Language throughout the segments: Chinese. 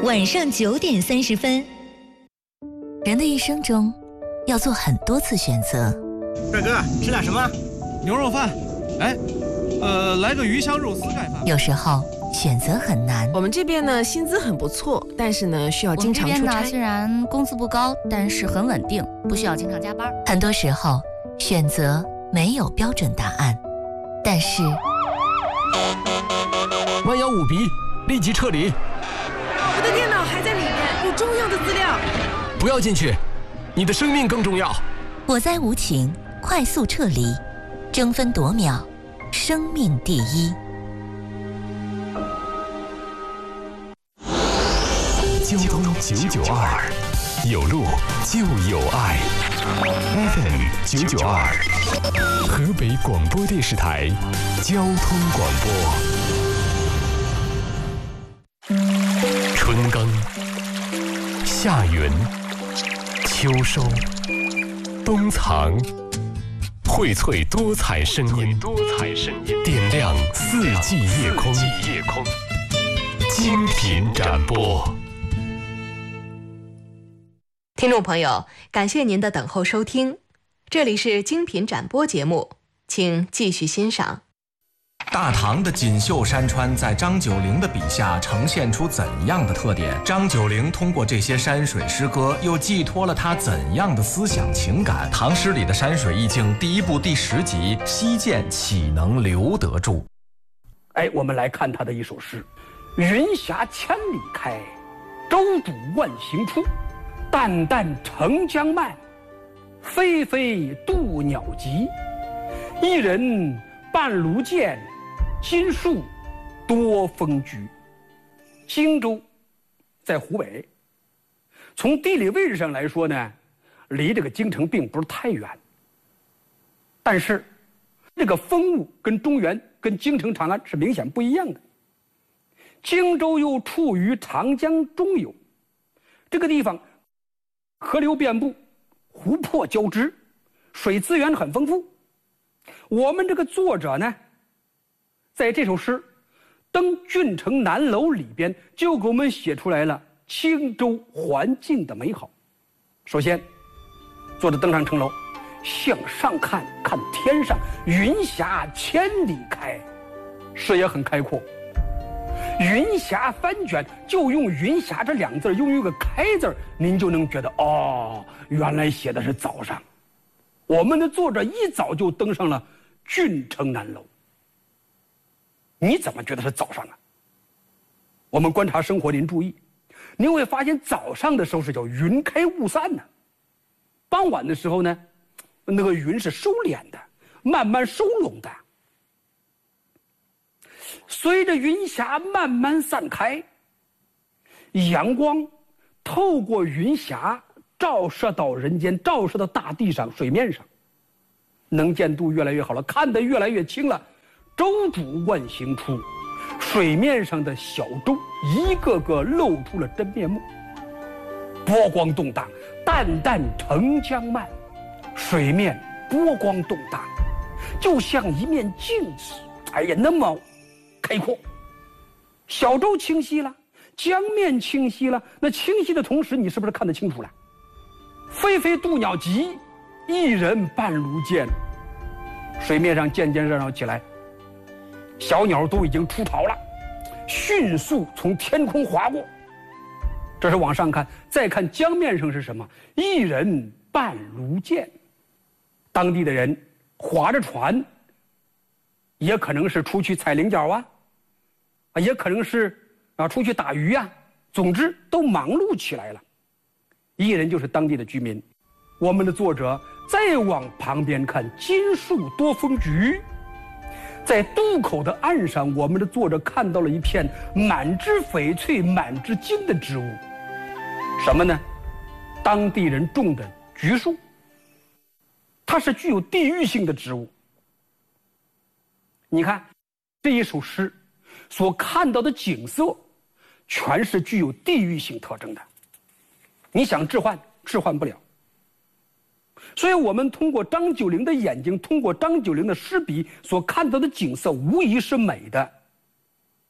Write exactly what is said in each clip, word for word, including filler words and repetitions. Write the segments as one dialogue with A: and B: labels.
A: 晚上九点三十分。
B: 人的一生中，要做很多次选择。
C: 帅哥，吃点什么？
D: 牛肉饭。哎，呃，来个鱼香肉丝盖饭。
B: 有时候选择很难。
E: 我们这边呢，薪资很不错，但是呢，需要经常出差。
B: 我们这边呢，虽然工资不高，但是很稳定，不需要经常加班。很多时候，选择没有标准答案，但是
F: 万幺五 B， 立即撤离。
E: 我的电脑还在里面，有重要的资料。
F: 不要进去，你的生命更重要。
B: 火灾无情，快速撤离，争分夺秒，生命第一。
G: 交通九九二，有路就有爱。F M 九九二，河北广播电视台交通广播。春耕、夏耘、秋收、冬藏，荟萃多彩声音，多彩声音点亮四季夜空，夜空精品展播。
H: 听众朋友，感谢您的等候收听，这里是精品展播节目，请继续欣赏。
I: 大唐的锦绣山川在张九龄的笔下呈现出怎样的特点？张九龄通过这些山水诗歌又寄托了他怎样的思想情感？唐诗里的山水意境第一部第十集西涧岂能留得住？
J: 哎，我们来看他的一首诗：云霞千里开，舟渚万行出。淡淡澄江漫，飞飞渡鸟急。一人半卢剑，金树多风菊。荆州在湖北，从地理位置上来说呢，离这个京城并不是太远。但是这个风物跟中原、跟京城长安是明显不一样的。荆州又处于长江中游，这个地方河流遍布，湖泊交织，水资源很丰富。我们这个作者呢，在这首诗《登郡城南楼》里边，就给我们写出来了荆州环境的美好。首先，作者登上城楼，向上看，看天上云霞千里开，视野很开阔。云霞翻卷，就用云霞这两个字，用一个开字，您就能觉得哦，原来写的是早上。我们的作者一早就登上了郡城南楼。你怎么觉得是早上啊？我们观察生活，您注意，您会发现早上的时候是叫云开雾散呢，傍晚的时候呢，那个云是收敛的，慢慢收拢的。随着云霞慢慢散开，阳光透过云霞照射到人间，照射到大地上、水面上，能见度越来越好了，看得越来越清了。舟渚万行出，水面上的小舟一个个露出了真面目，波光动荡，淡淡澄江漫，水面波光动荡，就像一面镜子。哎呀，那么开阔，小舟清晰了，江面清晰了，那清晰的同时，你是不是看得清楚了？飞飞渡鸟急，一人半卢剑。水面上渐渐热闹起来，小鸟都已经出巢了，迅速从天空划过。这是往上看，再看江面上是什么？一人半卢剑。当地的人划着船，也可能是出去采菱角啊，啊，也可能是啊出去打鱼啊，总之都忙碌起来了。一人就是当地的居民。我们的作者再往旁边看，金树多风菊。在渡口的岸上，我们的作者看到了一片满枝翡翠、满枝荆的植物，什么呢？当地人种的橘树，它是具有地域性的植物。你看这一首诗所看到的景色，全是具有地域性特征的。你想置换，置换不了。所以我们通过张九龄的眼睛，通过张九龄的诗笔所看到的景色，无疑是美的。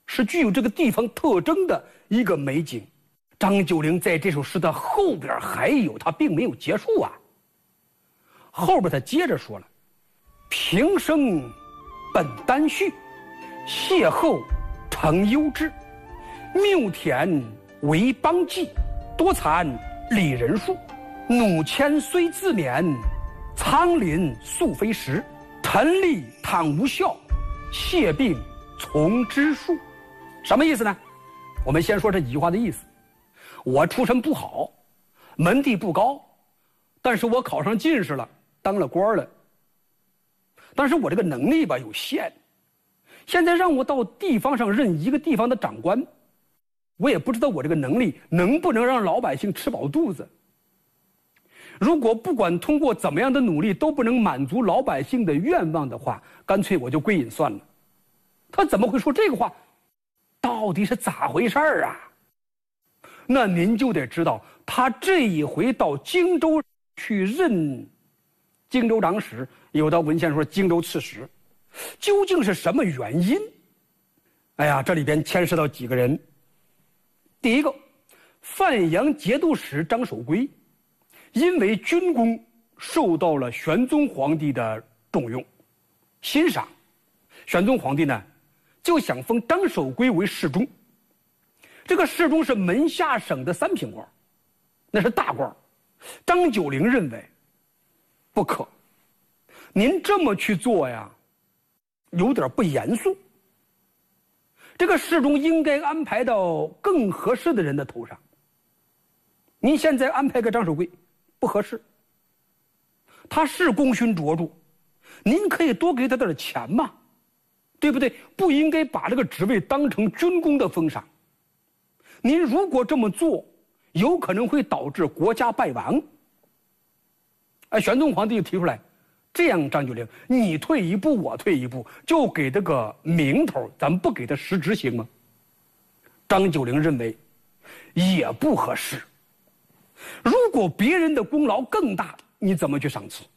J: 是具有这个地方特征的一个美景。张九龄在这首诗的后边还有，他并没有结束啊。后边他接着说了：“平生本单续，邂逅成幽之。谬田为邦计，多残里人数。弩牵虽自勉，苍林素非时。陈立倘无效，谢病从之术。”什么意思呢？我们先说这几句话的意思。我出身不好，门第不高，但是我考上进士了，当了官了。但是我这个能力吧有限，现在让我到地方上任一个地方的长官，我也不知道我这个能力能不能让老百姓吃饱肚子。如果不管通过怎么样的努力都不能满足老百姓的愿望的话，干脆我就归隐算了。他怎么会说这个话？到底是咋回事儿啊？那您就得知道，他这一回到荆州去任荆州长史，有的文献说荆州刺史，究竟是什么原因？哎呀，这里边牵涉到几个人。第一个，范阳节度使张守珪，因为军功受到了玄宗皇帝的重用、欣赏，玄宗皇帝呢就想封张守珪为侍中。这个侍中是门下省的三品官，那是大官。张九龄认为不可，您这么去做呀，有点不严肃。这个侍中应该安排到更合适的人的头上。您现在安排个张守珪，不合适。他是功勋卓著，您可以多给他点钱嘛，对不对？不应该把这个职位当成军功的封赏。您如果这么做，有可能会导致国家败亡。哎，玄宗皇帝就提出来，这样张九龄，你退一步，我退一步，就给这个名头，咱们不给他实职行吗？张九龄认为也不合适。如果别人的功劳更大，你怎么去赏赐？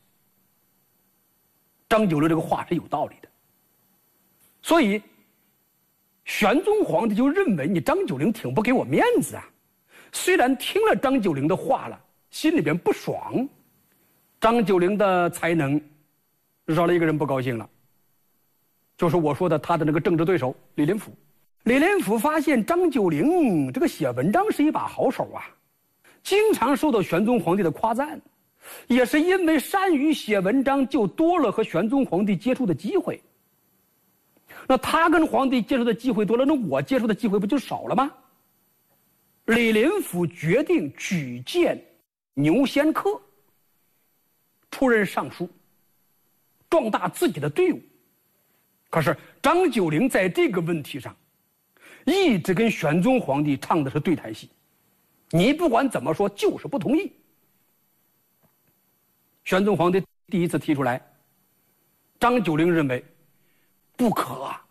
J: 张九龄这个话是有道理的。所以玄宗皇帝就认为你张九龄挺不给我面子啊。虽然听了张九龄的话了，心里边不爽。张九龄的才能让了一个人不高兴了，就是我说的他的那个政治对手李林甫。李林甫发现张九龄这个写文章是一把好手啊，经常受到玄宗皇帝的夸赞，也是因为善于写文章，就多了和玄宗皇帝接触的机会。那他跟皇帝接触的机会多了，那我接触的机会不就少了吗？李林甫决定举荐牛仙客出任尚书，壮大自己的队伍。可是张九龄在这个问题上一直跟玄宗皇帝唱的是对台戏，你不管怎么说就是不同意。玄宗皇帝第一次提出来，张九龄认为不可啊，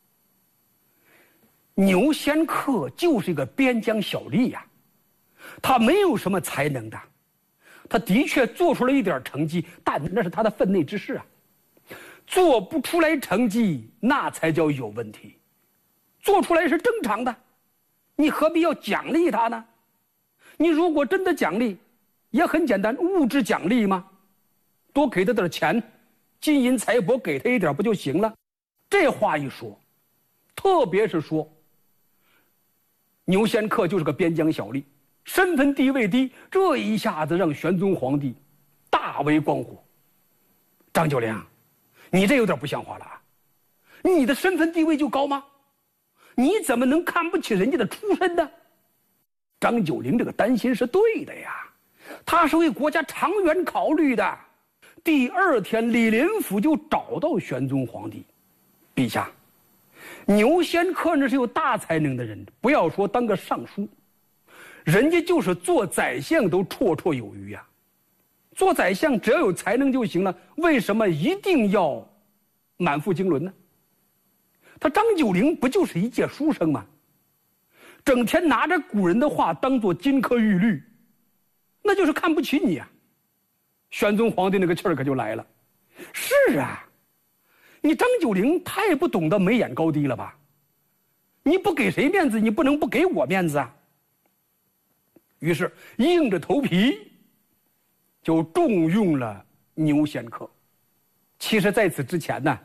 J: 牛仙客就是一个边疆小吏呀、啊，他没有什么才能的，他的确做出了一点成绩，但那是他的分内之事啊，做不出来成绩那才叫有问题，做出来是正常的，你何必要奖励他呢？你如果真的奖励，也很简单，物质奖励嘛，多给他点钱，金银财帛给他一点不就行了？这话一说，特别是说牛仙客就是个边疆小吏，身份地位低，这一下子让玄宗皇帝大为光火。张九龄，你这有点不像话了啊！你的身份地位就高吗？你怎么能看不起人家的出身呢？张九龄这个担心是对的呀，他是为国家长远考虑的。第二天，李林甫就找到玄宗皇帝，陛下，牛仙客那是有大才能的人，不要说当个尚书，人家就是做宰相都绰绰有余呀、啊。做宰相只要有才能就行了，为什么一定要满腹经纶呢？他张九龄不就是一介书生吗？整天拿着古人的话当做金科玉律，那就是看不起你啊！玄宗皇帝那个气儿可就来了。是啊，你张九龄太不懂得眉眼高低了吧？ 你不给谁面子，你不能不给我面子啊。于是硬着头皮就重用了牛仙客。其实在此之前呢，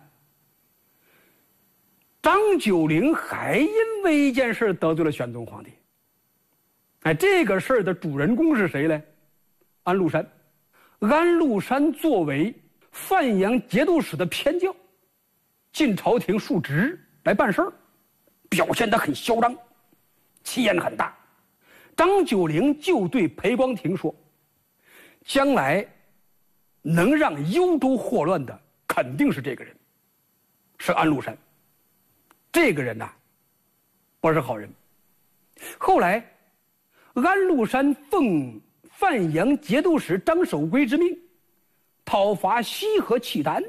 J: 张九龄还因为一件事得罪了玄宗皇帝。哎，这个事儿的主人公是谁呢？安禄山。安禄山作为范阳节度使的偏将，进朝廷述职来办事儿，表现得很嚣张，气焰很大。张九龄就对裴光庭说：“将来能让幽州祸乱的，肯定是这个人，是安禄山。这个人呐、啊，不是好人。”后来，安禄山奉范阳节度使张守珪之命，讨伐西河契丹，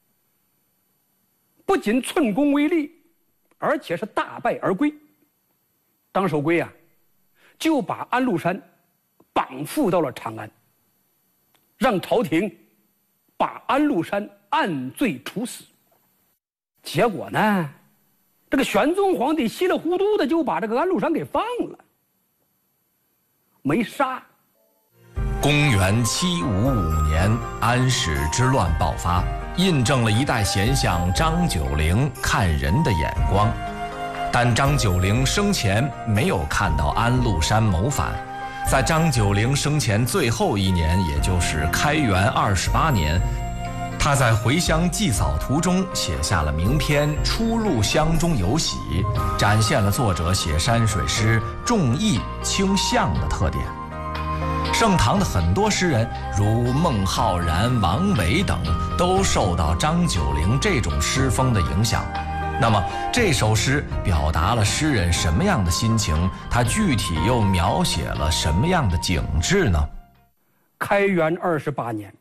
J: 不仅寸功微立，而且是大败而归。张守珪啊，就把安禄山绑缚到了长安，让朝廷把安禄山按罪处死。结果呢，这个玄宗皇帝稀里糊涂的就把这个安禄山给放了，没杀。
I: 公元七五五年，安史之乱爆发，印证了一代贤相张九龄看人的眼光。但张九龄生前没有看到安禄山谋反，在张九龄生前最后一年，也就是开元二十八年，他在回乡祭扫途中写下了名篇《出入乡中有喜》，展现了作者写山水诗重义轻象的特点。盛唐的很多诗人，如孟浩然、王维等，都受到张九龄这种诗风的影响。那么这首诗表达了诗人什么样的心情？它具体又描写了什么样的景致呢？
J: 开元二十八年，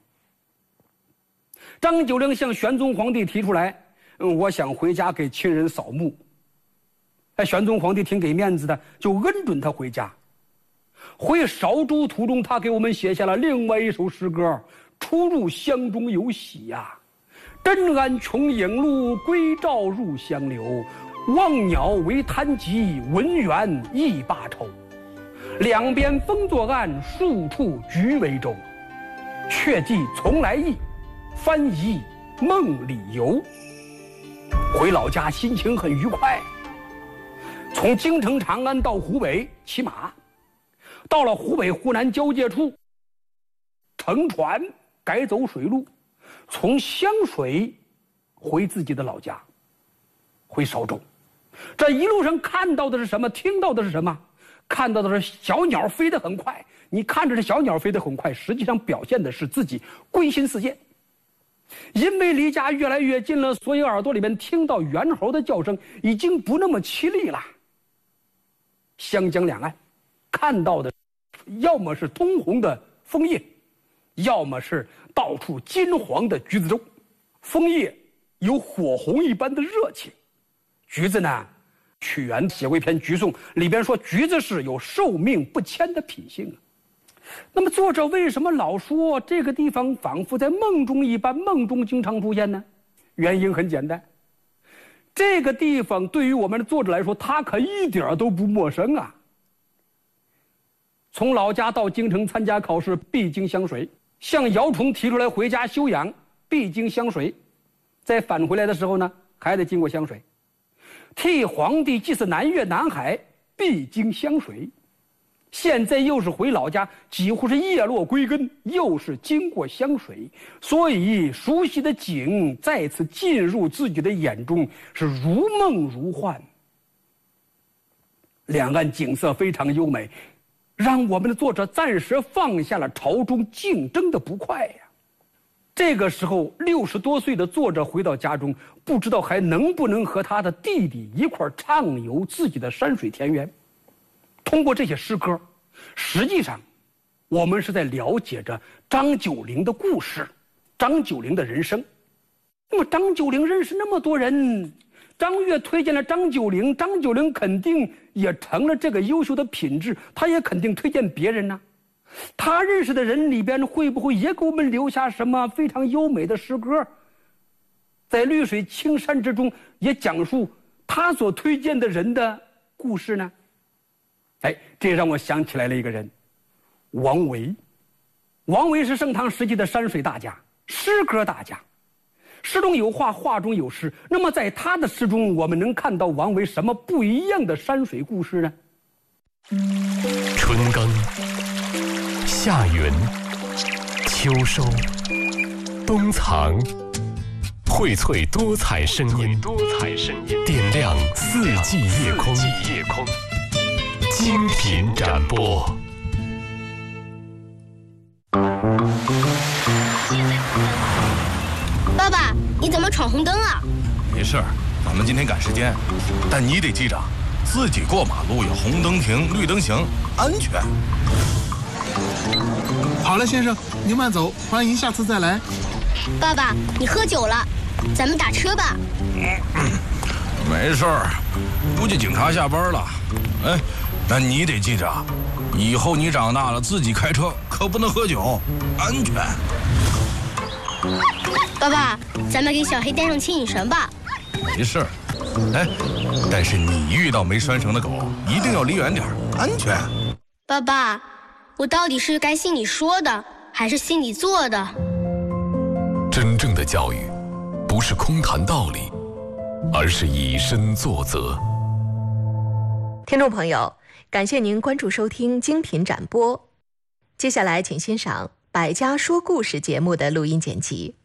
J: 张九龄向玄宗皇帝提出来，嗯，我想回家给亲人扫墓。哎，玄宗皇帝挺给面子的，就恩准他回家。回韶州途中，他给我们写下了另外一首诗歌：出入乡中有喜呀、啊，真安穷影路，归照入乡流。望鸟为滩急，文园亦罢愁。两边风作岸，数处菊为舟。却记从来意，翻疑梦里游。回老家心情很愉快。从京城长安到湖北骑马，到了湖北湖南交界处，乘船改走水路，从湘水回自己的老家，回韶州。这一路上看到的是什么？听到的是什么？看到的是小鸟飞得很快。你看着这小鸟飞得很快，实际上表现的是自己归心似箭。因为离家越来越近了，所以耳朵里面听到猿猴的叫声已经不那么凄厉了。湘江两岸看到的要么是通红的枫叶，要么是到处金黄的橘子洲。枫叶有火红一般的热情，橘子呢，屈原写过一篇《橘颂》，里边说橘子是有寿命不迁的品性啊。那么作者为什么老说这个地方仿佛在梦中一般，梦中经常出现呢？原因很简单，这个地方对于我们的作者来说，他可一点都不陌生啊。从老家到京城参加考试必经湘水，向姚崇提出来回家休养必经湘水，再返回来的时候呢，还得经过湘水。替皇帝祭祀南岳南海必经湘水，现在又是回老家，几乎是叶落归根，又是经过湘水，所以熟悉的景再次进入自己的眼中，是如梦如幻。两岸景色非常优美，让我们的作者暂时放下了朝中竞争的不快呀。这个时候，六十多岁的作者回到家中，不知道还能不能和他的弟弟一块畅游自己的山水田园。通过这些诗歌，实际上我们是在了解着张九龄的故事，张九龄的人生。那么张九龄认识那么多人，张悦推荐了张九龄，张九龄肯定也成了这个优秀的品质，他也肯定推荐别人呢、啊。他认识的人里边会不会也给我们留下什么非常优美的诗歌？在绿水青山之中，也讲述他所推荐的人的故事呢？哎，这让我想起来了一个人，王维。王维是盛唐时期的山水大家，诗歌大家，诗中有画，画中有诗。那么在他的诗中，我们能看到王维什么不一样的山水故事呢？
G: 春耕、夏耘、秋收、冬藏，荟萃多彩声音，多彩声音，点亮四季夜空，夜空，精品展播。
K: 爸爸，你怎么闯红灯啊？
L: 没事儿，咱们今天赶时间，但你得记着，自己过马路要红灯停，绿灯行，安全。
M: 好了，先生，您慢走，欢迎下次再来。
K: 爸爸，你喝酒了，咱们打车吧。
L: 嗯，没事儿，估计警察下班了。哎，那你得记着，以后你长大了自己开车可不能喝酒，安全。
K: 爸爸，咱们给小黑带上牵引绳吧。
L: 没事儿，哎，但是你遇到没拴绳的狗，一定要离远点，安全。
K: 爸爸，我到底是该信你说的，还是信你做的？
G: 真正的教育，不是空谈道理，而是以身作则。
H: 听众朋友，感谢您关注收听精品展播。接下来，请欣赏《百家说故事》节目的录音剪辑。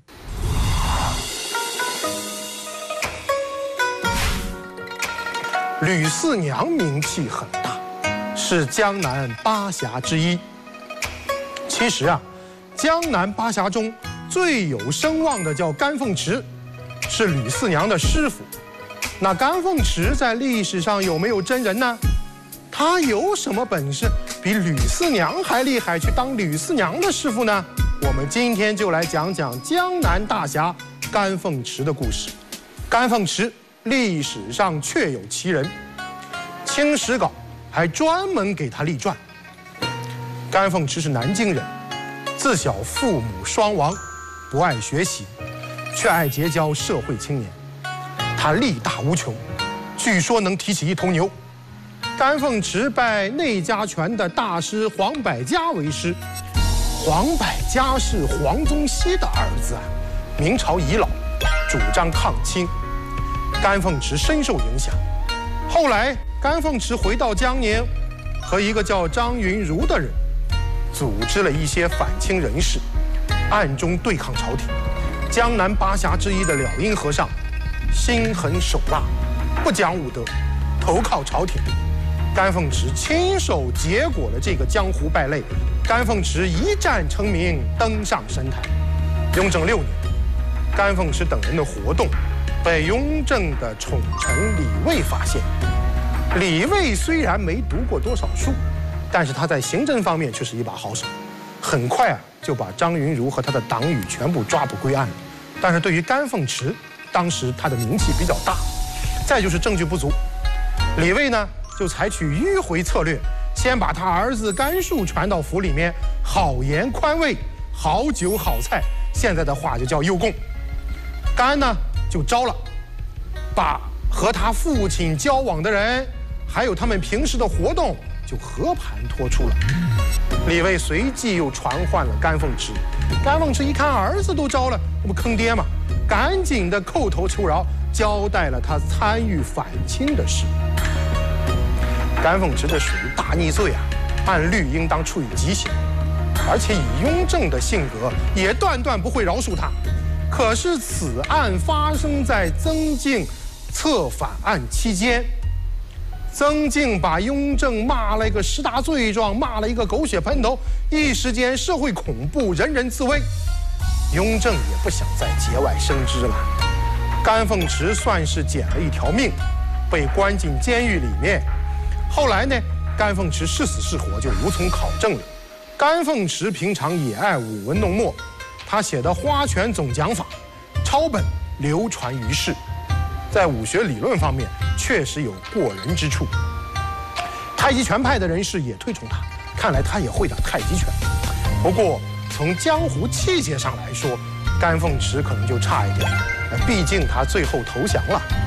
N: 吕四娘名气很大，是江南八侠之一。其实啊，江南八侠中最有声望的叫甘凤池，是吕四娘的师傅。那甘凤池在历史上有没有真人呢？他有什么本事比吕四娘还厉害，去当吕四娘的师傅呢？我们今天就来讲讲江南大侠甘凤池的故事。甘凤池历史上确有其人，清史稿还专门给他立传。甘凤池是南京人，自小父母双亡，不爱学习，却爱结交社会青年。他力大无穷，据说能提起一头牛。甘凤池拜内家拳的大师黄百家为师。黄百家是黄宗羲的儿子啊，明朝遗老，主张抗清。甘凤池深受影响。后来，甘凤池回到江宁，和一个叫张云如的人，组织了一些反清人士，暗中对抗朝廷。江南八侠之一的了因和尚，心狠手辣，不讲武德，投靠朝廷。甘凤池亲手结果了这个江湖败类。甘凤池一战成名，登上神坛。雍正六年，甘凤池等人的活动被雍正的宠臣李卫发现。李卫虽然没读过多少书，但是他在刑侦方面却是一把好手，很快啊就把张云如和他的党羽全部抓捕归案了。但是对于甘凤池，当时他的名气比较大，再就是证据不足，李卫呢就采取迂回策略，先把他儿子甘树传到府里面，好言宽慰，好酒好菜，现在的话就叫诱供。甘呢就招了，把和他父亲交往的人，还有他们平时的活动，就和盘托出了。李卫随即又传唤了甘凤池，甘凤池一看儿子都招了，这不坑爹吗？赶紧的叩头求饶，交代了他参与反清的事。甘凤池这属于大逆罪啊，按律应当处以极刑，而且以雍正的性格，也断断不会饶恕他。可是此案发生在曾静策反案期间，曾静把雍正骂了一个十大罪状，骂了一个狗血喷头，一时间社会恐怖，人人自危。雍正也不想再节外生枝了，甘凤池算是捡了一条命，被关进监狱里面。后来呢，甘凤池是死是活就无从考证了。甘凤池平常也爱舞文弄墨，他写的《花拳总讲法》抄本流传于世，在武学理论方面确实有过人之处。太极拳派的人士也推崇他，看来他也会打太极拳。不过从江湖气节上来说，甘凤池可能就差一点，毕竟他最后投降了。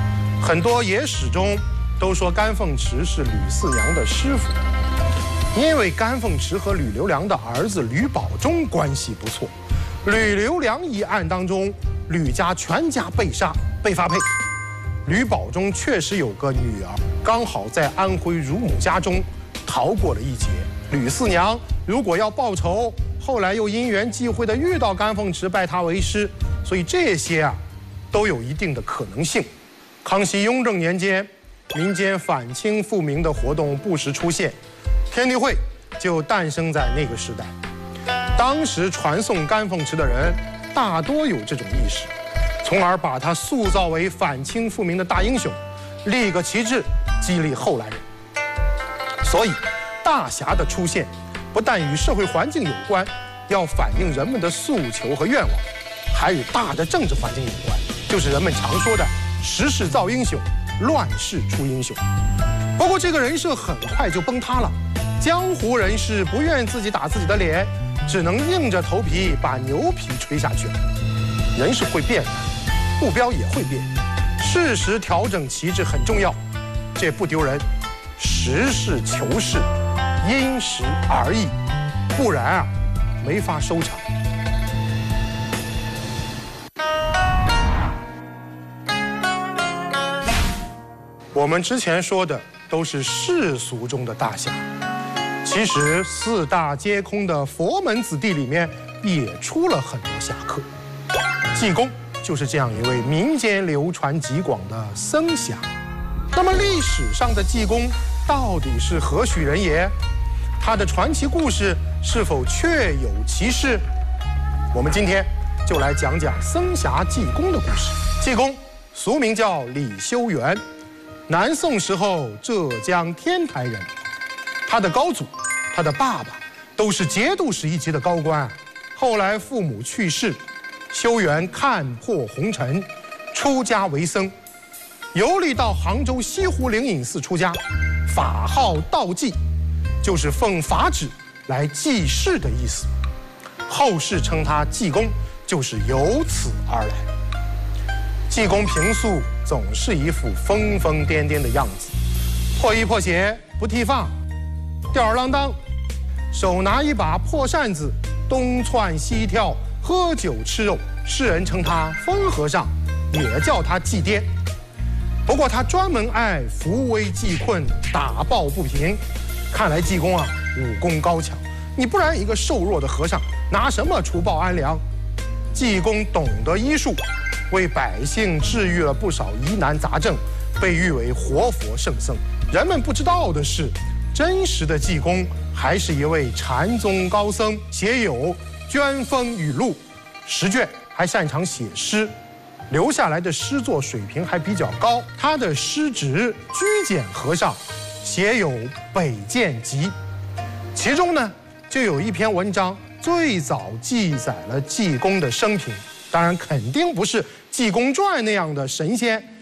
N: 很多野史中都说甘凤池是吕四娘的师傅，因为甘凤池和吕留良的儿子吕保中关系不错。吕留良一案当中，吕家全家被杀，被发配。吕保中确实有个女儿，刚好在安徽乳母家中逃过了一劫。吕四娘如果要报仇，后来又因缘际会的遇到甘凤池，拜他为师，所以这些啊都有一定的可能性。康熙、雍正年间，民间反清复明的活动不时出现，天地会就诞生在那个时代。当时传颂甘凤池的人大多有这种意识，从而把他塑造为反清复明的大英雄，立个旗帜，激励后来人。所以，大侠的出现不但与社会环境有关，要反映人们的诉求和愿望，还与大的政治环境有关，就是人们常说的时势造英雄，乱世出英雄。不过这个人设很快就崩塌了，江湖人士不愿自己打自己的脸，只能硬着头皮把牛皮吹下去了。人是会变的，目标也会变，适时调整旗帜很重要，这不丢人。实事求是，因时而异，不然啊，没法收场。我们之前说的都是世俗中的大侠，其实四大皆空的佛门子弟里面也出了很多侠客。济公就是这样一位民间流传极广的僧侠。那么历史上的济公到底是何许人也？他的传奇故事是否确有其事？我们今天就来讲讲僧侠济公的故事。济公俗名叫李修缘，南宋时候浙江天台人。他的高祖、他的爸爸都是节度使一级的高官。后来父母去世，修缘看破红尘，出家为僧，游历到杭州西湖灵隐寺出家，法号道济，就是奉法旨来济世的意思。后世称他济公，就是由此而来。济公平素总是一副疯疯癫癫的样子，破衣破鞋不剃发，吊儿郎当，手拿一把破扇子，东窜西跳，喝酒吃肉。世人称他疯和尚，也叫他济癫。不过他专门爱扶危济困，打抱不平。看来济公啊，武功高强，你不然一个瘦弱的和尚，拿什么除暴安良？济公懂得医术，为百姓治愈了不少疑难杂症，被誉为活佛圣僧。人们不知道的是，真实的济公还是一位禅宗高僧，写有《捐风语录》十卷，还擅长写诗，留下来的诗作水平还比较高。他的师侄居简和尚写有《北涧集》，其中呢就有一篇文章最早记载了济公的生平。当然肯定不是《济公传》那样的神仙，